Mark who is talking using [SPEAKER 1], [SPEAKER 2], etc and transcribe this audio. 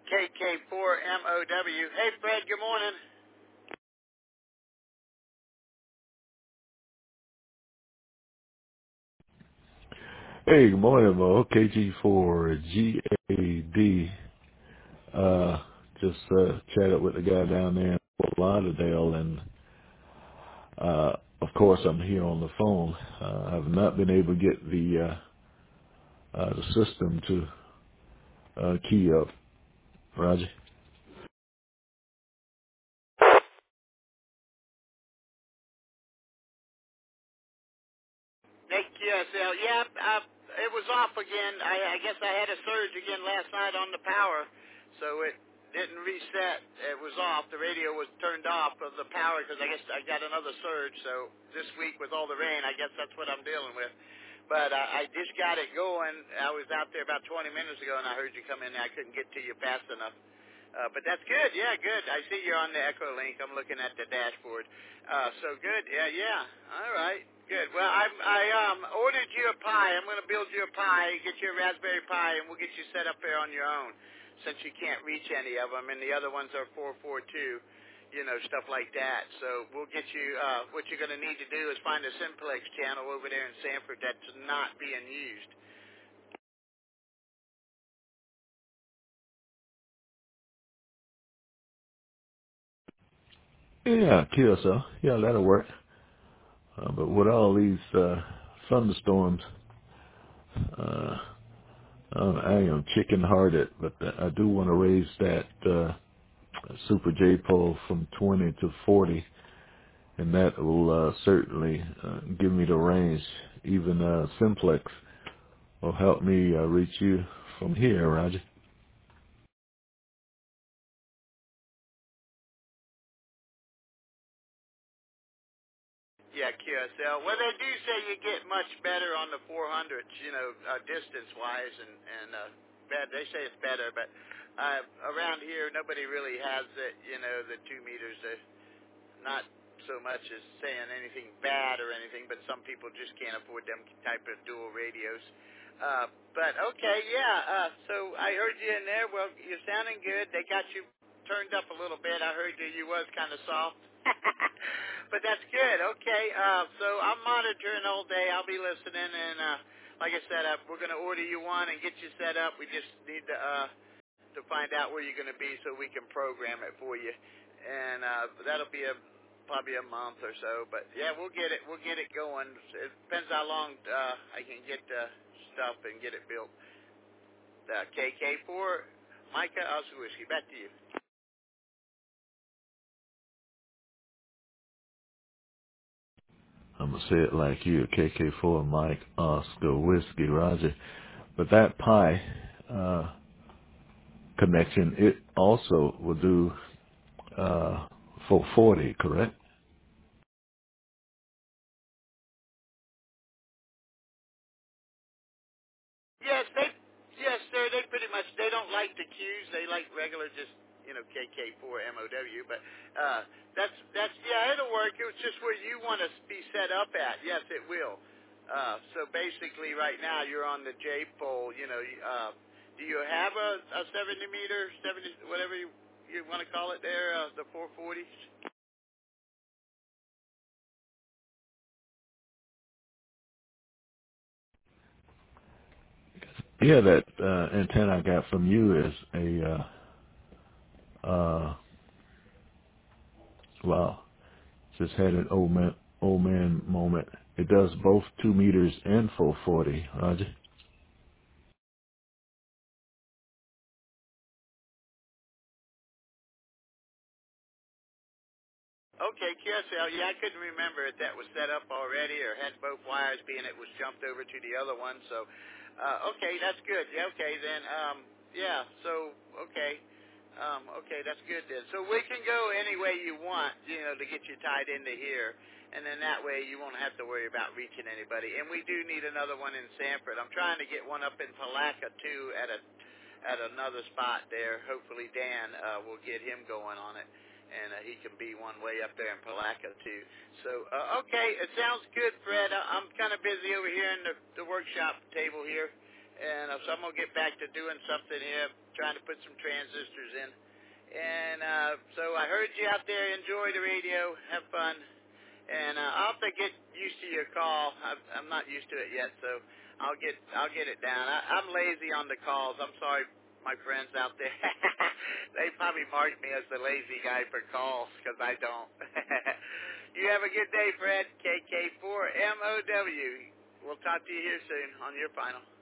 [SPEAKER 1] KK4MOW. Hey, Fred, good morning.
[SPEAKER 2] Hey, good morning, Mo. KG4GAD. Just chatted with the guy down there in Fort Lauderdale, and of course I'm here on the phone. I've not been able to get the system to key up. Roger.
[SPEAKER 1] Nick QSL. Yeah, it was off again. I guess I had a surge again last night on the power, so it didn't reset. It was off. The radio was turned off of the power because I guess I got another surge. So this week with all the rain, I guess that's what I'm dealing with. But I just got it going. I was out there about 20 minutes ago, and I heard you come in. I couldn't get to you fast enough. But that's good. Yeah, good. I see you're on the Echo Link. I'm looking at the dashboard. So good. Yeah, yeah. All right. Good. Well, I ordered you a pie. I'm going to build you a pie, get you a Raspberry Pi, and we'll get you set up there on your own, since you can't reach any of them, and the other ones are 442, stuff like that. So we'll get you. What you're going to need to do is find a Simplex channel over there in Sanford that's not being used.
[SPEAKER 2] Yeah, QSL. Yeah, that'll work. But with all these thunderstorms, uh, I am chicken-hearted. But I do want to raise that Super J pole from 20 to 40. And that will certainly give me the range. Even Simplex will help me reach you from here, Roger.
[SPEAKER 1] Yeah, QSL. Well, they do say you get much better on the 400s, distance-wise, and bad. They say it's better, but around here nobody really has it. The 2 meters. Not so much as saying anything bad or anything, but some people just can't afford them type of dual radios. But okay, yeah. So I heard you in there. Well, you're sounding good. They got you turned up a little bit. I heard you was kind of soft. But that's good. Okay. So I'm monitoring all day. I'll be listening, and like I said, we're going to order you one and get you set up. We just need to find out where you're going to be so we can program it for you, and that'll be probably a month or so. But yeah, we'll get it going. It depends how long I can get the stuff and get it built. KK4 Micah Oscar Whiskey, back to you.
[SPEAKER 2] I'm going to say it like you, KK4 Mike Oscar Whiskey, Roger. But that Pi connection, it also will do 440, correct?
[SPEAKER 1] Yes, sir. They pretty much they don't like the Qs. They like regular, just KK4 MOW. But yeah, it'll work. It's just where you want to be set up at. Yes, it will. So basically, right now you're on the J pole. Do you have a 70 meter, 70 whatever you want to call it there, the 440s?
[SPEAKER 2] Yeah, that antenna I got from you is wow, just had an old man moment. It does both 2 meters and 440, Roger.
[SPEAKER 1] Okay, QSL. Yeah, I couldn't remember if that was set up already or had both wires being it was jumped over to the other one. So, okay, that's good. Yeah, okay, then, yeah, so, okay. Okay, that's good then. So we can go any way you want, to get you tied into here. And then that way you won't have to worry about reaching anybody. And we do need another one in Sanford. I'm trying to get one up in Palaca, too, at another spot there. Hopefully Dan will get him going on it, and he can be one way up there in Palaca too. So okay, it sounds good, Fred. I'm kind of busy over here in the workshop table here, and so I'm gonna get back to doing something here. trying to put some transistors in. And so I heard you out there. Enjoy the radio. Have fun. And I'll have to get used to your call. I'm not used to it yet, so I'll get it down. I'm lazy on the calls. I'm sorry, my friends out there. They probably mark me as the lazy guy for calls because I don't. You have a good day, Fred. KK4MOW. We'll talk to you here soon on your final.